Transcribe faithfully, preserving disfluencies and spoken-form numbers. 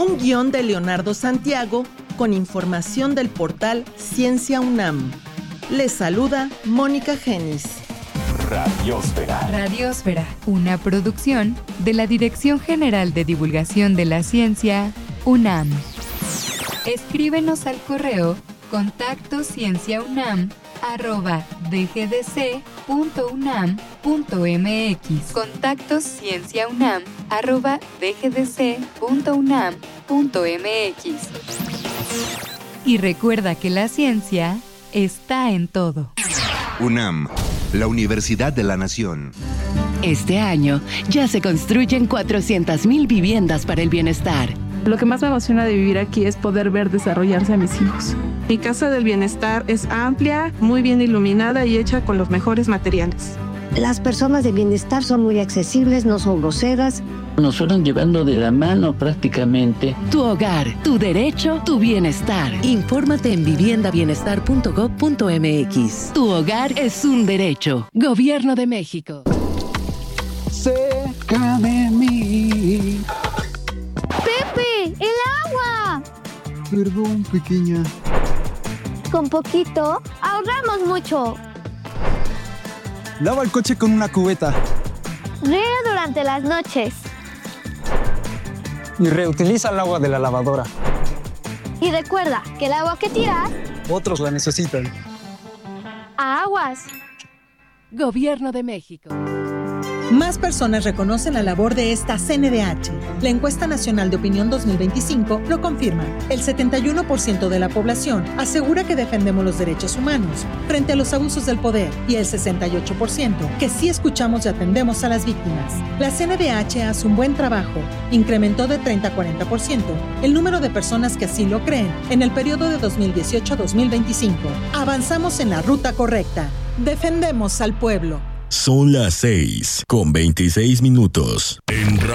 Un guión de Leonardo Santiago con información del portal Ciencia UNAM. Les saluda Mónica Genis. Radiósfera. Radiósfera, una producción de la Dirección General de Divulgación de la Ciencia, UNAM. Escríbenos al correo contacto cienciaunam arroba dgdc.unam.mx. Contacto cienciaunam arroba dgdc.unam.mx. Y recuerda que la ciencia está en todo. UNAM, la Universidad de la Nación. Este año ya se construyen cuatrocientas mil viviendas para el bienestar. Lo que más me emociona de vivir aquí es poder ver desarrollarse a mis hijos. Mi casa del bienestar es amplia, muy bien iluminada y hecha con los mejores materiales. Las personas de bienestar son muy accesibles, no son groseras. Nos fueron llevando de la mano prácticamente. Tu hogar, tu derecho, tu bienestar. Infórmate en vivienda bienestar punto gob punto mx. Tu hogar es un derecho. Gobierno de México. Cerca de mí. ¡Pepe! ¡El agua! Perdón, pequeña. Con poquito, ahorramos mucho. Lava el coche con una cubeta. Riega durante las noches. Y reutiliza el agua de la lavadora. Y recuerda que el agua que tiras, otros la necesitan. Aguas. Gobierno de México. Más personas reconocen la labor de esta C N D H. La Encuesta Nacional de Opinión dos mil veinticinco lo confirma. El setenta y uno por ciento de la población asegura que defendemos los derechos humanos frente a los abusos del poder y el sesenta y ocho por ciento que sí escuchamos y atendemos a las víctimas. La C N D H hace un buen trabajo. Incrementó de treinta a cuarenta por ciento el número de personas que así lo creen en el periodo de dos mil dieciocho a dos mil veinticinco. Avanzamos en la ruta correcta. Defendemos al pueblo. Son las seis con veintiséis minutos. En